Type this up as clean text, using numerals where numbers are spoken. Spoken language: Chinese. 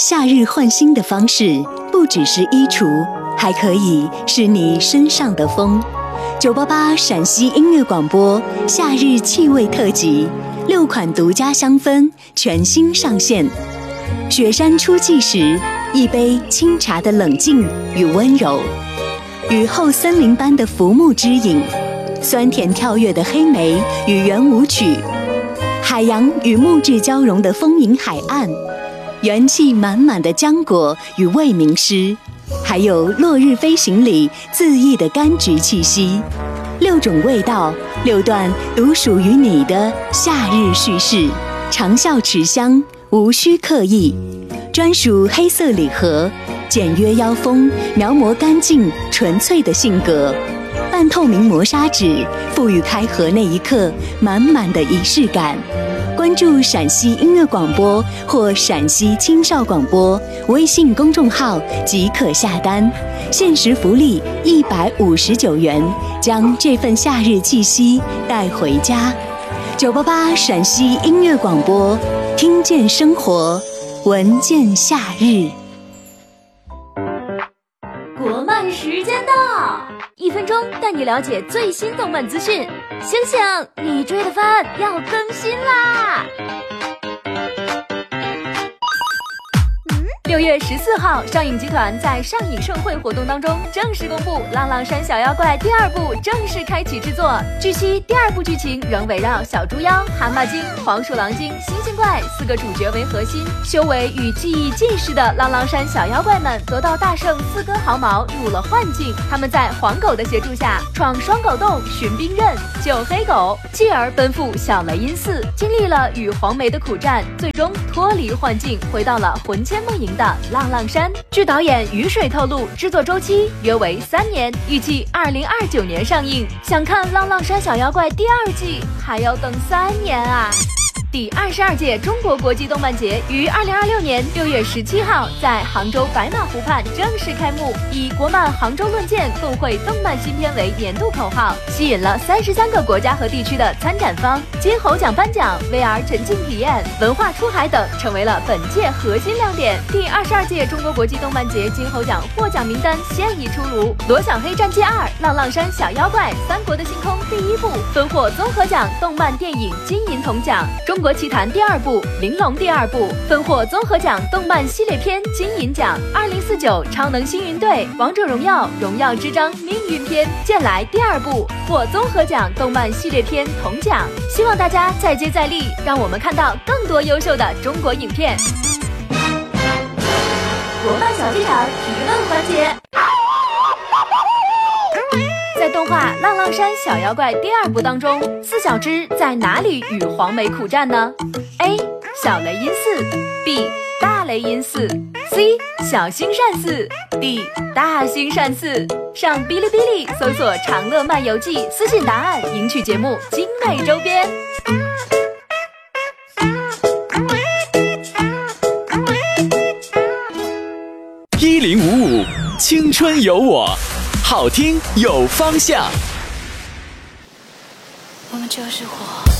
夏日换新的方式不只是衣橱，还可以是你身上的风。988陕西音乐广播夏日气味特辑，6款独家香氛全新上线。雪山初霁时，一杯清茶的冷静与温柔；雨后森林般的浮木之影，酸甜跳跃的黑莓与圆舞曲，海洋与木质交融的丰盈海岸，元气满满的浆果与未名诗，还有落日飞行里恣意的柑橘气息。6种味道，6段独属于你的夏日叙事，长效持香，无需刻意。专属黑色礼盒，简约腰封，描摹干净纯粹的性格。半透明磨砂纸，赋予开盒那一刻满满的仪式感。关注陕西音乐广播或陕西青少广播微信公众号即可下单，限时福利159元，将这份夏日气息带回家。988陕西音乐广播，听见生活，闻见夏日。 国漫时间到，1分钟带你了解最新动漫资讯。醒醒，你追的番要更新啦！6月14号，上影集团在上影盛会活动当中正式公布《浪浪山小妖怪》第2部正式开启制作。据悉，第2部剧情仍围绕小猪妖、蛤蟆精、黄鼠狼精、星星怪4个主角为核心，修为与技艺尽失的浪浪山小妖怪们得到大圣4根毫毛入了幻境，他们在黄狗的协助下闯双狗洞、寻兵刃、救黑狗，继而奔赴小雷音寺，经历了与黄梅的苦战，最终脱离幻境，回到了魂牵梦萦的浪浪山。据导演雨水透露，制作周期约为3年，预计2029年上映。想看《浪浪山小妖怪》第2季，还要等3年啊！第22届中国国际动漫节于2026年6月17号在杭州白马湖畔正式开幕，以国漫杭州论剑共绘动漫新片为年度口号，吸引了33个国家和地区的参展方。金猴奖颁奖、VR 沉浸体验、文化出海等成为了本届核心亮点。第22届中国国际动漫节金猴奖获奖名单现已出炉，《罗小黑战记2》、《浪浪山小妖怪》、《三国的星空》第1部分获综合奖动漫电影金银铜奖，中国奇谭第2部、玲珑第2部分获综合奖动漫系列片金银奖。2049超能星云队、王者荣耀、荣耀之章命运篇、剑来第2部获综合奖动漫系列片铜奖。希望大家再接再厉，让我们看到更多优秀的中国影片。国漫小剧场提问环节。在动画《浪浪山小妖怪》第2部当中，4小只在哪里与黄梅苦战呢？ A. 小雷音寺 B. 大雷音寺 C. 小兴善寺 D. 大兴善寺。上哔哩哔哩搜索“长乐漫游记”，私信答案，赢取节目精美周边。 1055青春有我，好听有方向。 我们就是火。